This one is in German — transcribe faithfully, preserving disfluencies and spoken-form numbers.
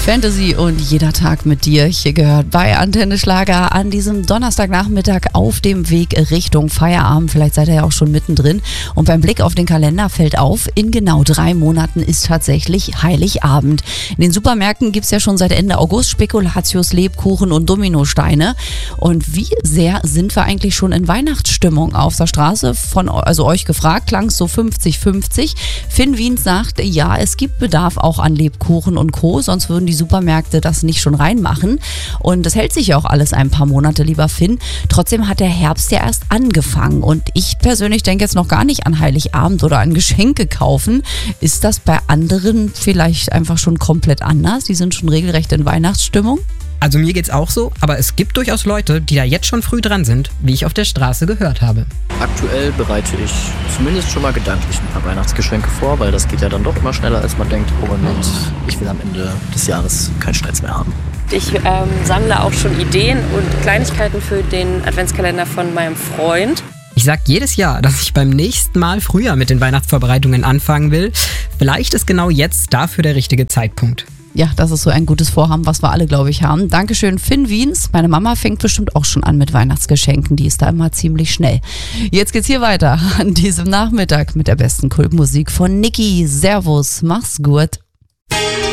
Fantasy und jeder Tag mit dir. Hier gehört bei Antenne Schlager an diesem Donnerstagnachmittag auf dem Weg Richtung Feierabend. Vielleicht seid ihr ja auch schon mittendrin. Und beim Blick auf den Kalender fällt auf, in genau drei Monaten ist tatsächlich Heiligabend. In den Supermärkten gibt es ja schon seit Ende August Spekulatius, Lebkuchen und Dominosteine. Und wie sehr sind wir eigentlich schon in Weihnachtsstimmung? Auf der Straße von also euch gefragt, klang es so fünfzig fünfzig. Finn Wiens sagt, ja, es gibt Bedarf auch an Lebkuchen und Co., sonst würden die Supermärkte das nicht schon reinmachen. Und das hält sich ja auch alles ein paar Monate, lieber Finn. Trotzdem hat der Herbst ja erst angefangen. Und ich persönlich denke jetzt noch gar nicht an Heiligabend oder an Geschenke kaufen. Ist das bei anderen vielleicht einfach schon komplett anders? Die sind schon regelrecht in Weihnachtsstimmung? Also mir geht's auch so, aber es gibt durchaus Leute, die da jetzt schon früh dran sind, wie ich auf der Straße gehört habe. Aktuell bereite ich zumindest schon mal gedanklich ein paar Weihnachtsgeschenke vor, weil das geht ja dann doch immer schneller, als man denkt. Und ich will am Ende des Jahres keinen Stress mehr haben. Ich ähm, sammle auch schon Ideen und Kleinigkeiten für den Adventskalender von meinem Freund. Ich sag jedes Jahr, dass ich beim nächsten Mal früher mit den Weihnachtsvorbereitungen anfangen will. Vielleicht ist genau jetzt dafür der richtige Zeitpunkt. Ja, das ist so ein gutes Vorhaben, was wir alle, glaube ich, haben. Dankeschön, Finn Wiens. Meine Mama fängt bestimmt auch schon an mit Weihnachtsgeschenken. Die ist da immer ziemlich schnell. Jetzt geht's hier weiter an diesem Nachmittag mit der besten Kultmusik von Niki. Servus, mach's gut.